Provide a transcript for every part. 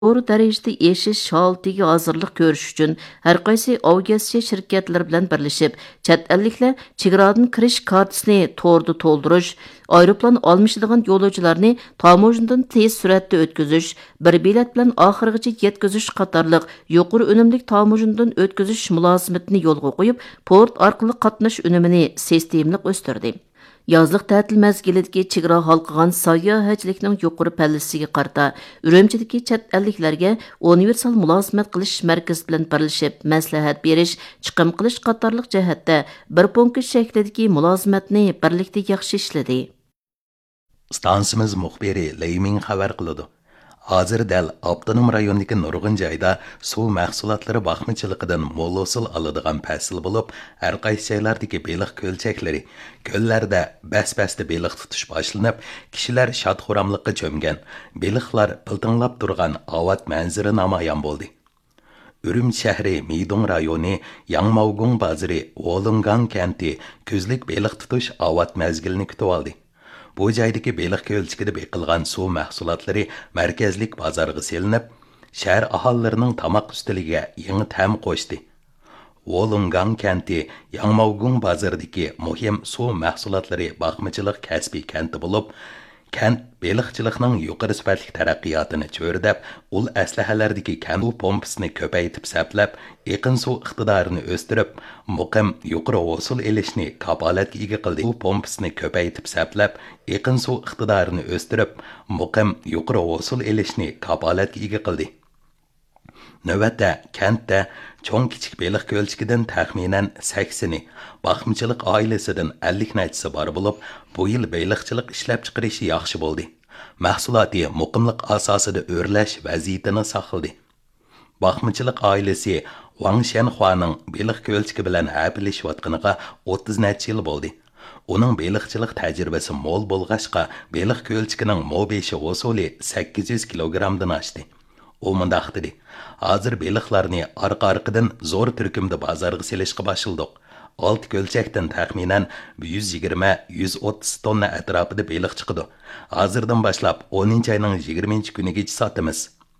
Doğru dərəcədə eşiş haletiga hazırlıq görüş üçün hər qaysı avgasiya şirkətləri bilan birləşib, chet elliklər chegaradan kirish kartasini torda to'ldirish, aeroplan almashadigan yo'lovchilarni tamojinadan tez suratda o'tkazish, bir bilet bilan oxirigacha yetkazish qatorliq yuqori unumlik tamojinadan o'tkazish mulozimatini yo'lga qo'yib, port orqali qatnash unumini sistemlik o'stirdi. Yazlıq tətil məzgilidəki chegara halqıgan sayyohatchilikning yuqori pallasiga qarta Urumchidagi chet elliklarga universal mulozimat qilish markazi bilan birlashib maslahat berish, chiqim qilish qatorliq jihatda bir punkt shaklidagi mulozimatni birlikda yaxshi ishladi. Stansimiz muxbiri Leyming xabar qiladi. Hozir dal avtonom rayondagi nurg'un joyda suv mahsulotlari baxmichiligidan mo'l hosil oladigan fasl bo'lib, har qaysi joylardagi beliq ko'lchaklari, ko'llarda bas-basda beliq tutish boshlanib, kishilar shod-xuramlikqa cho'mgan, beliqlar piltinglab turgan avat manzara namoyon bo'ldi. Urumchi shahri Meydong rayoni Yangmaugung bozori Wolungang kenti kuzlik beliq tutish avat mezgilini kutib oldi. Bu joydagi beliq ko'lchikida beqilgan suv mahsulotlari markazlik bozorga selinib, shahar aholilarining tomoq ustiliga yangi ta'm qo'shdi. Wolungang kenti Yangmaugung bozoridagi muhim suv mahsulotlari baxmichilik kasbiy kenti bo'lib, kent beliqchilikning yuqori sifatli taraqqiyotini cho'rdab, ul aslahalardagi kam pompasini ko'paytib saplab, eqin suv iqtidorini o'stirib, muqim yuqori hosil elishni kapolatga ega qildi. Bu pompasini ko'paytib saplab, eqin suv iqtidorini o'stirib, muqim yuqori hosil elishni kapolatga ega qildi. Navbatda kentda cho'ng kichik beliq ko'lchikidan taxminan 80ni, baxmichilik oilasidan 50 nachisi bor bo'lib, bu yil beliqchilik ishlab chiqarishi yaxshi bo'ldi. Mahsuloti muqimlik asosida o'rlash vaziyatini saqladi. Baxmichilik oilasi Wang Shenhuaning beliq ko'lchiki bilan habilishayotganiga 30 nachi yil bo'ldi. Uning beliqchilik tajribasi mo'l bo'lg'achqa, beliq ko'lchikining mo'beshi usuli 800 kilogramdan oshdi. U mundaq dedi: "Hozir beliqlarni orqa-orqadan zo'r turkumda bozorga selishga boshladik. 6 ko'lchakdan taxminan 120-130 tonna atrofida beliq chiqadi. Hozirdan boshlab 10-oyning 20-kunigacha sotamiz."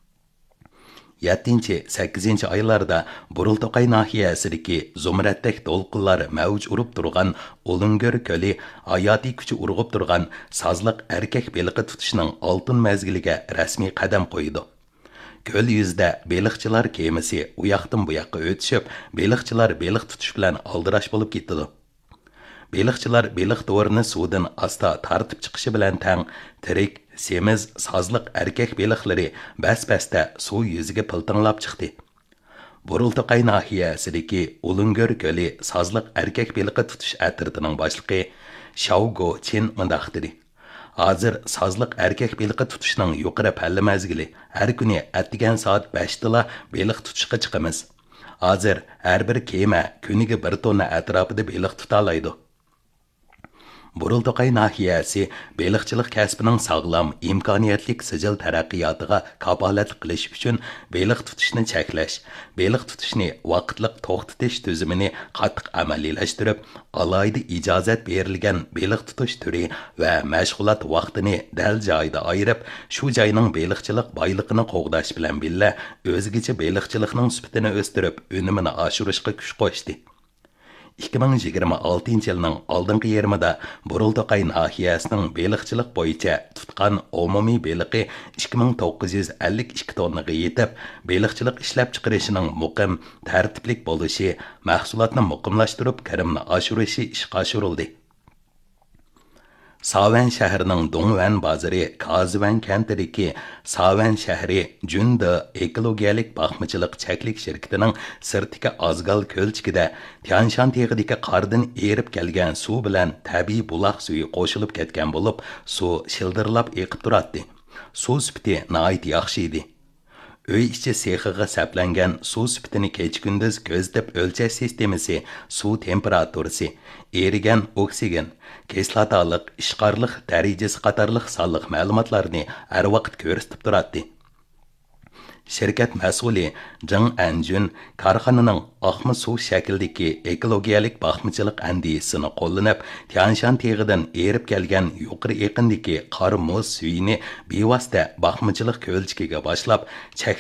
7-8 oylarda Burultoqay nahiyasidagi Zumratdek to'lqinlar mavj urib turgan Ulungör ko'li hayotiy kuchi urg'ib turgan sozliq erkak beliqi tutishning oltin mezgiliga rasmiy qadam qo'ydi. Ko'l yuzida beliqchilar kemasi u yoqdan bu yoqqa o'tishib, beliqchilar beliq tutish bilan aldirash bo'lib ketdi. Beliqchilar beliq to'rini suvdan asta tartib chiqishi bilan tang tirik, semiz, sozliq erkak beliqlari bas-basda suv yuziga piltinglab chiqdi. Burultoqay nahiyasidagi Ulungör ko'li sozliq erkak beliqi tutish atritining boshlig'i Shaugo Chin mundaq dedi: "Hozir sozliq erkak beliqi tutishning yuqori palla mezgili. Har kuni atdigan soat 5 da beliq tutishga chiqamiz. Hozir har bir kema kuniga 1 tonna atrofida beliq tuta oladi." Burultoqay nahiyasi beliqchilik kasbining sog'lom, imkoniyatli sijil taraqqiyotiga kapolatlik qilish uchun beliq tutishni cheklash, beliq tutishni vaqtliq to'xtatish tuzumini qattiq amaliylashtirib, alohida ijozat berilgan beliq tutish turi va mashg'ulot vaqtini dal joyida ayirib, shu joyning beliqchilik boyligini qo'g'dash bilan billa o'zgacha beliqchilikning sifatini o'stirib, unumini oshirishga kuch qo'shdi. 2026 yilning oldingi yarmida Burultoqay nahiyasining beliqchilik bo'yicha tutgan umumiy beliqi 2952 tonnaga yetib, beliqchilik ishlab chiqarishining muqim, tartiblik bo'lishi, mahsulotni muqimlashtirib, kirimni oshirishi ishga oshirildi. Savan shahrining Dongwan bozori Kazivan kentidagi Savan shahri Junda ekologiyalik baxmichilik cheklik shirkatining sirtiki Azgal ko'lchikida Tianshan teg'idagi qardan erib kelgan suv bilan tabiiy buloq suvi qo'shilib ketgan bo'lib, suv shildirlab eqib turadi. Suv sifati nihoyat yaxshi edi. Uy ichi sexiga saplangan suv sifatini kech-kunduz ko'zlab o'lchash sistemasi, suv temperaturasi, erigan oksigen, kislotalik, ishqorlik darajasi qatorliq sonliq ma'lumotlarni har vaqt ko'rsatib turadi. şirket mas'uli Jing Anjun korxonaning oqma suv shaklidagi ekologiyalik baxmachilik andisini qo'llanib, Tianshan teg'idan erib kelgan yuqori eqindagi qor muz suyini bevosita baxmachilik ko'lchikiga boshlab,